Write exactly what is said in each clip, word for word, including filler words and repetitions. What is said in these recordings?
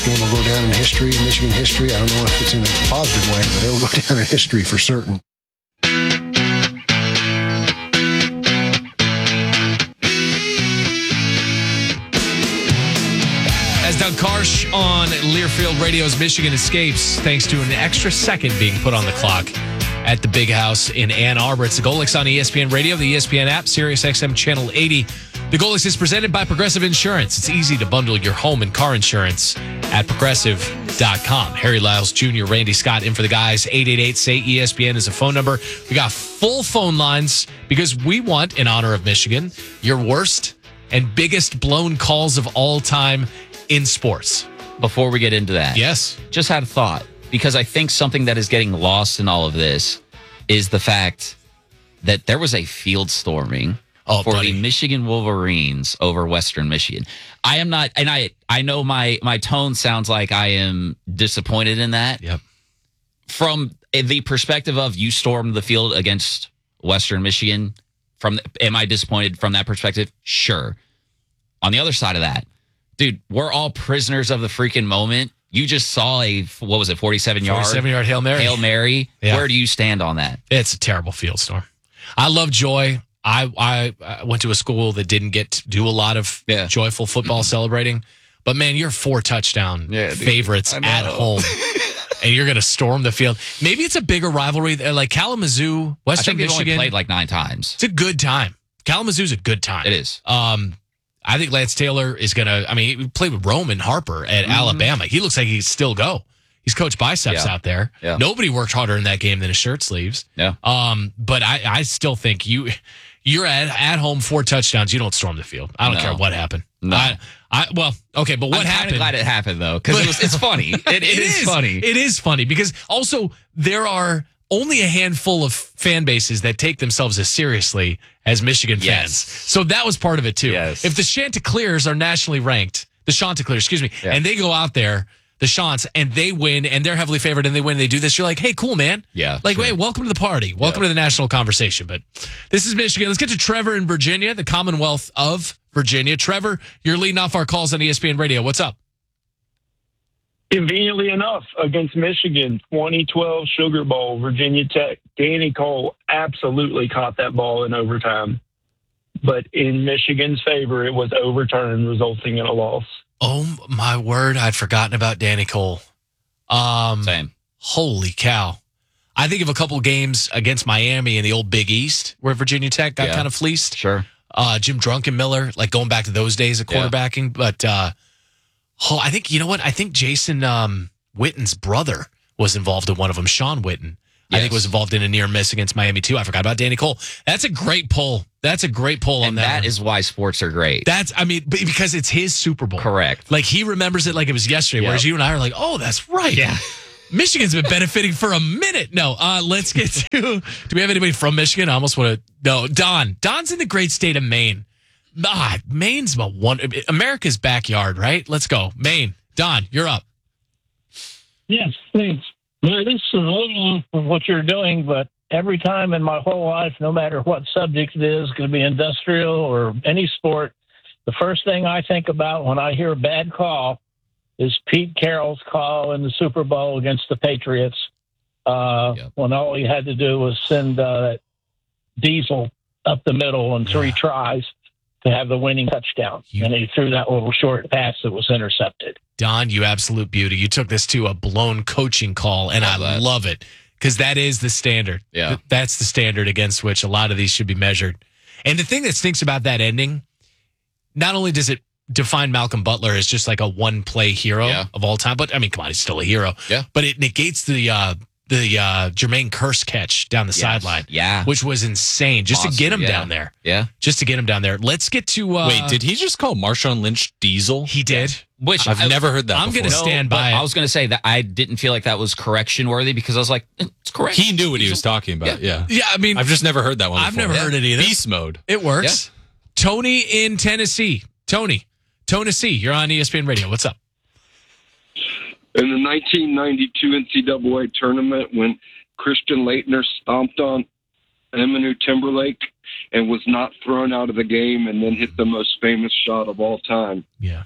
this game will go down in history, Michigan history. I don't know if it's in a positive way, but it'll go down in history for certain. As Doug Karsh on Learfield Radio's Michigan Escapes, thanks to an extra second being put on the clock at the Big House in Ann Arbor. It's the Golix on E S P N Radio, the E S P N app, Sirius X M Channel eighty. The Golix is presented by Progressive Insurance. It's easy to bundle your home and car insurance at progressive dot com. Harry Lyles Junior, Randy Scott in for the guys. eight eight eight, S A Y, E S P N is a phone number. We got full phone lines because we want, in honor of Michigan, your worst and biggest blown calls of all time in sports. Before we get into that, yes, just had a thought, because I think something that is getting lost in all of this is the fact that there was a field storming oh, for buddy. the Michigan Wolverines over Western Michigan. I am not, and I I know my my tone sounds like I am disappointed in that. Yep. From the perspective of you stormed the field against Western Michigan, from am I disappointed from that perspective? Sure. On the other side of that, dude, we're all prisoners of the freaking moment. You just saw a, what was it, forty-seven yard? forty-seven yard Hail Mary. Hail Mary. Yeah. Where do you stand on that? It's a terrible field storm. I love joy. I, I I went to a school that didn't get to do a lot of Yeah. joyful football mm-hmm. celebrating. But, man, you're four touchdown yeah, dude, favorites at home. And you're going to storm the field. Maybe it's a bigger rivalry. Like Kalamazoo, Western I think they've Michigan. only played like nine times. It's a good time. Kalamazoo's a good time. It is. Um, I think Lance Taylor is going to, I mean, he played with Roman Harper at mm-hmm. Alabama. He looks like he can still go. He's coached biceps yeah. out there. Yeah. Nobody worked harder in that game than his shirt sleeves. Yeah. Um, but I, I still think you, you're at, at home, four touchdowns. You don't storm the field. I don't No. care what happened. No. I, I, well, okay, but what I'm happened? I'm glad it happened, though, because it was, it's funny. It, it, it is, is funny. It is funny because also there are only a handful of fan bases that take themselves as seriously as Michigan Yes. fans. So that was part of it, too. Yes. If the Chanticleers are nationally ranked, the Chanticleers, excuse me, Yeah. and they go out there, the Chants, and they win, and they're heavily favored, and they win, and they do this, you're like, hey, cool, man. Yeah, Like, sure. hey, welcome to the party. Welcome Yeah. to the national conversation. But this is Michigan. Let's get to Trevor in Virginia, the Commonwealth of Virginia. Trevor, you're leading off our calls on E S P N Radio. What's up? Conveniently enough, against Michigan, twenty twelve Sugar Bowl, Virginia Tech, Danny Cole absolutely caught that ball in overtime. But in Michigan's favor, it was overturned, resulting in a loss. Oh, my word. I'd forgotten about Danny Cole. Um, Same. Holy cow. I think of a couple games against Miami in the old Big East where Virginia Tech got Yeah. kind of fleeced. Sure. Uh, Jim Drunkenmiller, like going back to those days of Yeah. quarterbacking. But uh, oh, I think, you know what? I think Jason um, Witten's brother was involved in one of them, Sean Witten. I think Yes. was involved in a near miss against Miami, too. I forgot about Danny Cole. That's a great pull. That's a great pull on And that. that one. is why sports are great. That's, I mean, b- because it's his Super Bowl. Correct. Like, he remembers it like it was yesterday, Yep. whereas you and I are like, oh, that's right. Yeah. Michigan's been benefiting for a minute. No, uh, let's get to, do we have anybody from Michigan? I almost want to, no, Don. Don's in the great state of Maine. Ah, Maine's about one, America's backyard, right? Let's go. Maine. Don, you're up. Yes, thanks. Well, this is a little of what you're doing, but every time in my whole life, no matter what subject it is, could be industrial or any sport, the first thing I think about when I hear a bad call is Pete Carroll's call in the Super Bowl against the Patriots, uh, Yep. when all he had to do was send uh, Diesel up the middle in three Yeah. tries to have the winning touchdown. You- And he threw that little short pass that was intercepted. Don, you absolute beauty. You took this to a blown coaching call, and I Love that. love it because that is the standard. Yeah. Th- That's the standard against which a lot of these should be measured. And the thing that stinks about that ending, not only does it define Malcolm Butler as just like a one-play hero Yeah. of all time, but I mean, come on, he's still a hero. Yeah. But it negates the uh, the uh, Jermaine Kearse catch down the Yes. sideline, Yeah. which was insane just to Monster, get him yeah. down there. Yeah. Just to get him down there. Let's get to. Uh, Wait, did he just call Marshawn Lynch Diesel? he did? Which I've I- never heard that I'm before. gonna stand but by it. I was going to say that I didn't feel like that was correction worthy because I was like, it's correct. He knew what he was talking about. Yeah. Yeah, I mean, I've just never heard that one I've before. never heard it either. Beast mode. It works. Tony in Tennessee. Tony, Tennessee, you're on E S P N Radio. What's up? In the nineteen ninety-two N C double A tournament, when Christian Laettner stomped on Eminu Timberlake and was not thrown out of the game and then hit the most famous shot of all time. Yeah.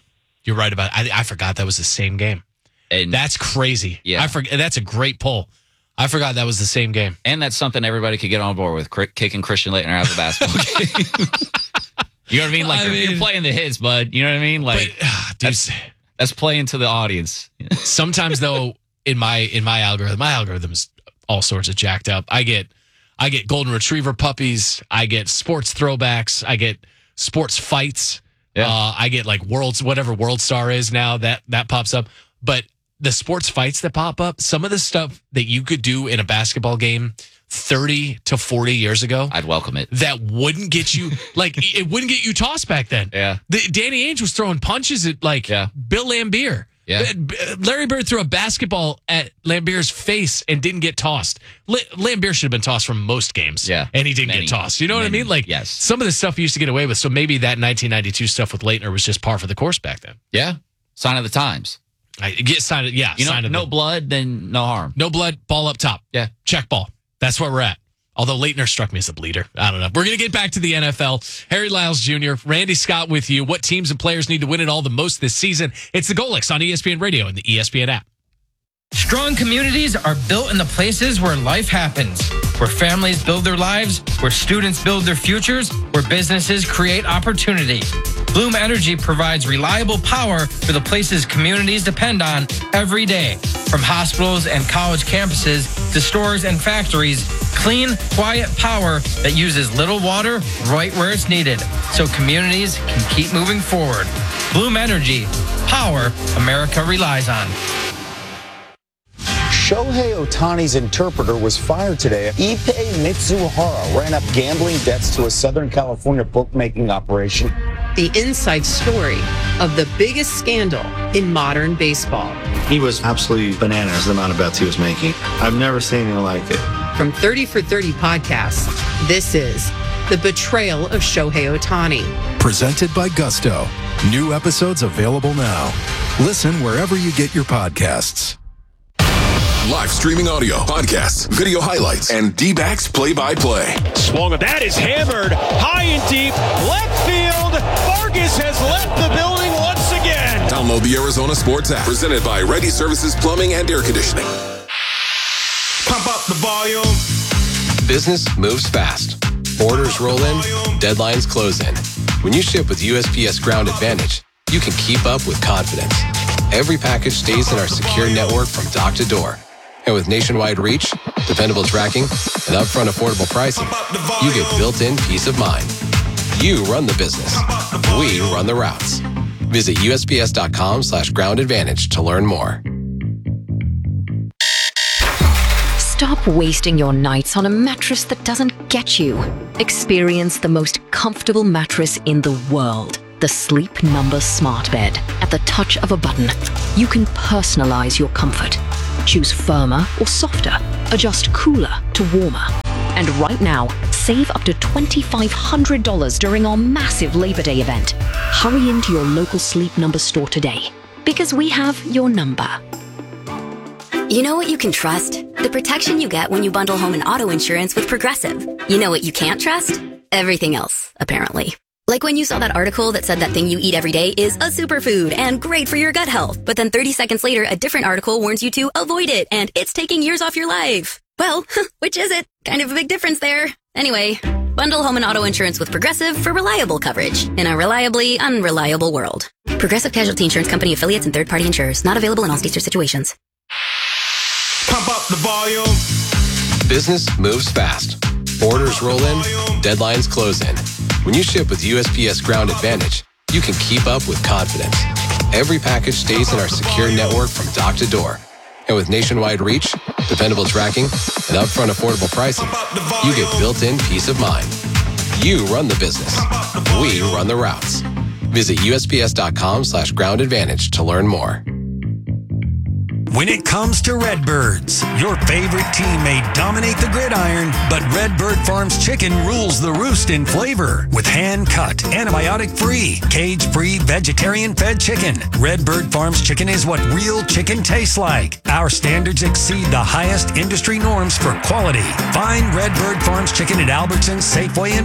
You're right about it. I, I forgot that was the same game. And That's crazy. Yeah. I forget. That's a great poll. I forgot that was the same game. And that's something everybody could get on board with, cri- kicking Christian Laettner out of the basketball game. You know what I mean? Like, I you're, mean- you're playing the hits, bud. You know what I mean? Like, But, ah, dude, that's, that's playing to the audience. sometimes though, in my in my algorithm, my algorithm is all sorts of jacked up. I get I get golden retriever puppies. I get sports throwbacks. I get sports fights. Yeah. Uh, I get like worlds, whatever World Star is now that that pops up. But the sports fights that pop up, some of the stuff that you could do in a basketball game thirty to forty years ago, I'd welcome it. that wouldn't get you like it wouldn't get you tossed back then. Yeah. The, Danny Ainge was throwing punches at like Yeah. Bill Laimbeer. Yeah. Larry Bird threw a basketball at Lambeer's face and didn't get tossed. La- Lambeer should have been tossed from most games. Yeah. And he didn't Many. get tossed. You know what I Many. mean? Like, Yes. some of the stuff we used to get away with. So maybe that nineteen ninety-two stuff with Laettner was just par for the course back then. Yeah. Sign of the times. I get signed. Yeah. You know, sign of no the- blood, then no harm. no blood, ball up top. Yeah. Check ball. That's where we're at. Although Laettner struck me as a bleeder. I don't know. We're going to get back to the N F L. Harry Lyles Junior, Randy Scott with you. What teams and players need to win it all the most this season? It's the Golix on E S P N Radio and the E S P N app. Strong communities are built in the places where life happens, where families build their lives, where students build their futures, where businesses create opportunity. Bloom Energy provides reliable power for the places communities depend on every day. From hospitals and college campuses to stores and factories, clean, quiet power that uses little water right where it's needed, so communities can keep moving forward. Bloom Energy, power America relies on. Shohei Ohtani's interpreter was fired today. Ippei Mitsuhara ran up gambling debts to a Southern California bookmaking operation. The inside story of the biggest scandal in modern baseball. He was absolutely bananas, the amount of bets he was making. I've never seen anything like it. From thirty for thirty podcasts, this is The Betrayal of Shohei Ohtani. Presented by Gusto. New episodes available now. Listen wherever you get your podcasts. Live streaming audio, podcasts, video highlights, and D-backs play-by-play. Swung at that is hammered high and deep left field. Vargas has left the building once again. Download the Arizona Sports app, presented by Ready Services Plumbing and Air Conditioning. Pump up the volume. Business moves fast. Orders roll in, deadlines close in. When you ship with U S P S Ground Advantage, you can keep up with confidence. Every package stays in our secure network from dock to door. And with nationwide reach, dependable tracking, and upfront affordable pricing, you get built-in peace of mind. You run the business. We run the routes. Visit U S P S dot com slash ground advantage to learn more. Stop wasting your nights on a mattress that doesn't get you. Experience the most comfortable mattress in the world. The Sleep Number Smart Bed. At the touch of a button, you can personalize your comfort. Choose firmer or softer. Adjust cooler to warmer. And right now, save up to twenty-five hundred dollars during our massive Labor Day event. Hurry into your local Sleep Number store today, because we have your number. You know what you can trust? The protection you get when you bundle home and auto insurance with Progressive. You know what you can't trust? Everything else, apparently. Like when you saw that article that said that thing you eat every day is a superfood and great for your gut health. But then thirty seconds later, a different article warns you to avoid it and it's taking years off your life. Well, which is it? Kind of a big difference there. Anyway, bundle home and auto insurance with Progressive for reliable coverage in a reliably unreliable world. Progressive Casualty Insurance Company affiliates and third-party insurers. Not available in all states or situations. Pump up the volume. Business moves fast. Orders roll in, deadlines close in. When you ship with U S P S Ground Advantage, you can keep up with confidence. Every package stays in our secure network from dock to door. And with nationwide reach, dependable tracking, and upfront affordable pricing, you get built-in peace of mind. You run the business. We run the routes. Visit U S P S dot com slash ground advantage to learn more. When it comes to Redbirds, your favorite team may dominate the gridiron, but Redbird Farms chicken rules the roost in flavor. With hand-cut, antibiotic-free, cage-free, vegetarian-fed chicken, Redbird Farms chicken is what real chicken tastes like. Our standards exceed the highest industry norms for quality. Find Redbird Farms chicken at Albertsons, Safeway, and